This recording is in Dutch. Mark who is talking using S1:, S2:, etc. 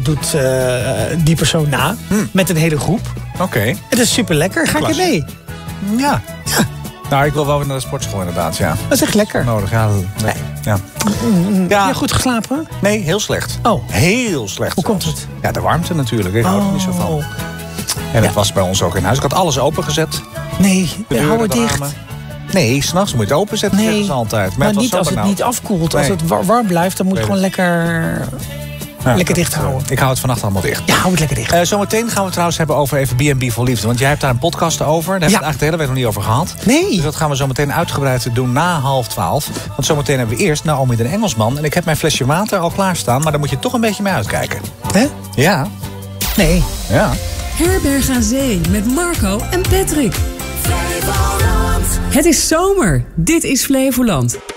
S1: doet die persoon na. Met een hele groep.
S2: Oké.
S1: Het is super lekker. Ga ik er mee?
S2: Ja. Nou, ik wil wel weer naar de sportschool inderdaad, ja.
S1: Dat is echt lekker.
S2: Nodig, ja. Nee. Ja.
S1: Heb je goed geslapen?
S2: Nee, heel slecht.
S1: Oh.
S2: Heel slecht.
S1: Hoe komt het?
S2: Ja, de warmte natuurlijk. Ik hou er niet zo van. En dat was bij ons ook in huis. Ik had alles opengezet.
S1: Nee, hou het
S2: de
S1: dicht.
S2: ramen. Nee, s'nachts moet je het openzetten, zeggen ze altijd.
S1: Maar niet als het niet afkoelt. Als het warm blijft, dan moet je gewoon lekker dicht houden.
S2: Ik hou het vannacht allemaal dicht.
S1: Ja, hou het lekker dicht.
S2: Zometeen gaan we trouwens hebben over even B&B voor Liefde. Want jij hebt daar een podcast over. Daar hebben we het eigenlijk de hele week nog niet over gehad.
S1: Nee.
S2: Dus dat gaan we zo meteen uitgebreid doen na 11:30. Want zometeen hebben we eerst Naomi den Engelsman. En ik heb mijn flesje water al klaarstaan. Maar daar moet je toch een beetje mee uitkijken.
S1: Hè?
S2: Ja.
S1: Nee.
S2: Ja.
S3: Herberg aan Zee met Marco en Patrick. Het is zomer. Dit is Flevoland.